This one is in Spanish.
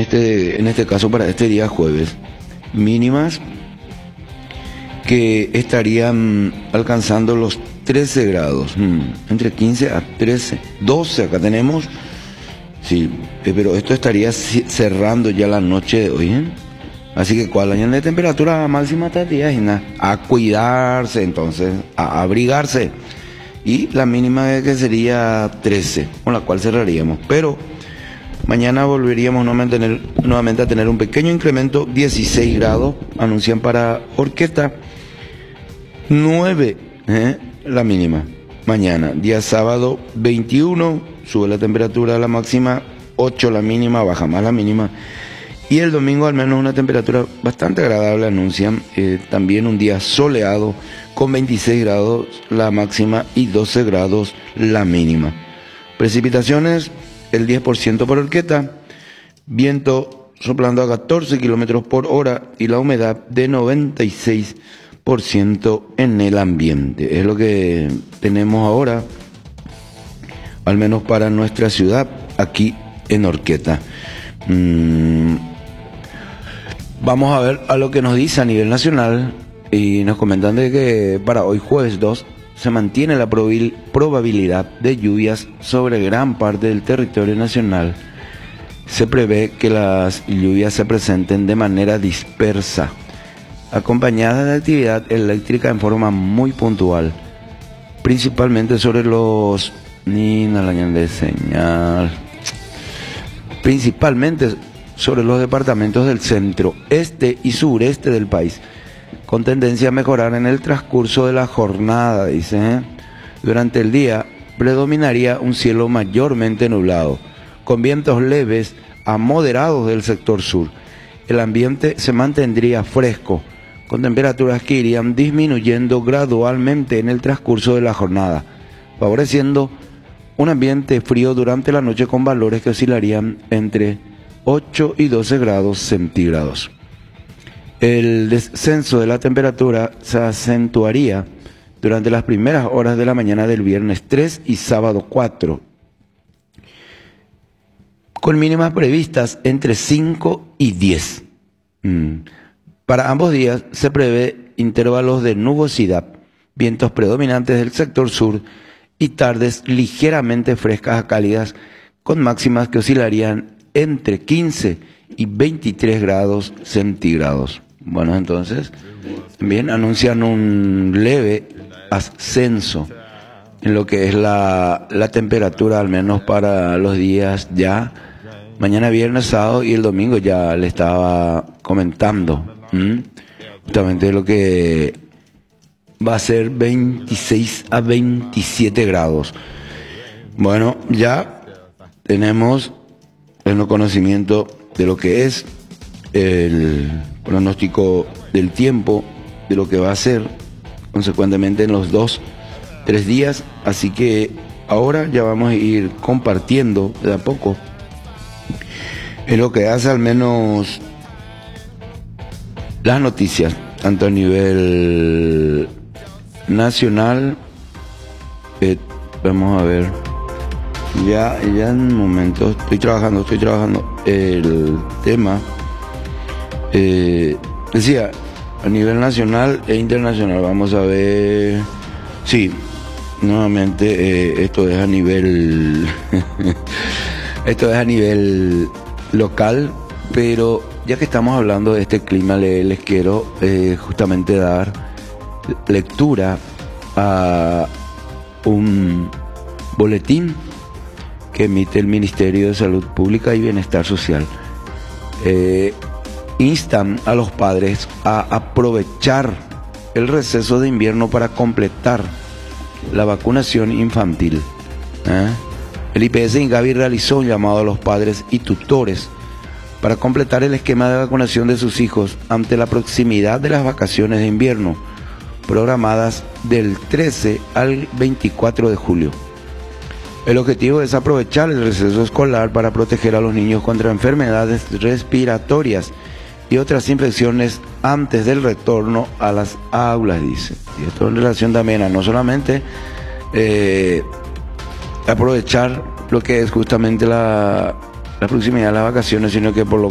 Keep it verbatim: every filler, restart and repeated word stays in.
este, en este caso para este día jueves. Mínimas que estarían alcanzando los trece grados, hmm, entre quince a trece, doce acá tenemos, sí, eh, pero esto estaría cerrando ya la noche de hoy, ¿eh? Así que cuál año de temperatura máxima estaría a cuidarse, entonces, a abrigarse, y la mínima que sería trece, con la cual cerraríamos, pero mañana volveríamos nuevamente a tener, nuevamente a tener un pequeño incremento, dieciséis grados, anuncian para Orquesta, nueve, ¿eh? La mínima. Mañana, día sábado, veintiuno, sube la temperatura, la máxima, ocho la mínima, baja más la mínima. Y el domingo al menos una temperatura bastante agradable, anuncian, eh, también un día soleado, con veintiséis grados la máxima y doce grados la mínima. Precipitaciones, el diez por ciento por Orquesta, viento soplando a catorce kilómetros por hora y la humedad de noventa y seis por ciento en el ambiente. Es lo que tenemos ahora, al menos para nuestra ciudad, aquí en Orquesta. Mm, vamos a ver a lo que nos dice a nivel nacional, y nos comentan de que para hoy jueves dos se mantiene la probabil- probabilidad de lluvias sobre gran parte del territorio nacional. Se prevé que las lluvias se presenten de manera dispersa, acompañadas de actividad eléctrica en forma muy puntual, principalmente sobre los ni la de señal, principalmente sobre los departamentos del centro, este y sureste del país, con tendencia a mejorar en el transcurso de la jornada, dice, ¿eh? Durante el día predominaría un cielo mayormente nublado, con vientos leves a moderados del sector sur. El ambiente se mantendría fresco, con temperaturas que irían disminuyendo gradualmente en el transcurso de la jornada, favoreciendo un ambiente frío durante la noche con valores que oscilarían entre ocho y doce grados centígrados. El descenso de la temperatura se acentuaría durante las primeras horas de la mañana del viernes tres y sábado cuatro, con mínimas previstas entre cinco y diez. Mm. Para ambos días se prevé intervalos de nubosidad, vientos predominantes del sector sur y tardes ligeramente frescas a cálidas, con máximas que oscilarían entre quince y veintitrés grados centígrados. Bueno, entonces, bien, anuncian un leve ascenso en lo que es la, la temperatura, al menos para los días ya, mañana viernes, sábado y el domingo. Ya le estaba comentando, ¿Mm? justamente lo que va a ser veintiséis a veintisiete grados. Bueno, ya tenemos el conocimiento de lo que es el pronóstico del tiempo, de lo que va a ser consecuentemente en los dos, tres días, así que ahora ya vamos a ir compartiendo de a poco en lo que hace al menos las noticias, tanto a nivel nacional, eh, vamos a ver, ya, ya en un momento, estoy trabajando, estoy trabajando el tema, eh, decía, a nivel nacional e internacional, vamos a ver, sí, nuevamente, eh, esto es a nivel, esto es a nivel local, pero ya que estamos hablando de este clima, les, les quiero eh, justamente dar lectura a un boletín que emite el Ministerio de Salud Pública y Bienestar Social. Eh, instan a los padres a aprovechar el receso de invierno para completar la vacunación infantil. ¿Eh? El I P S Ingavi realizó un llamado a los padres y tutores para completar el esquema de vacunación de sus hijos ante la proximidad de las vacaciones de invierno, programadas del trece al veinticuatro de julio. El objetivo es aprovechar el receso escolar para proteger a los niños contra enfermedades respiratorias y otras infecciones antes del retorno a las aulas, dice. Y esto en relación también a no solamente eh, aprovechar lo que es justamente la, la proximidad de las vacaciones, sino que por lo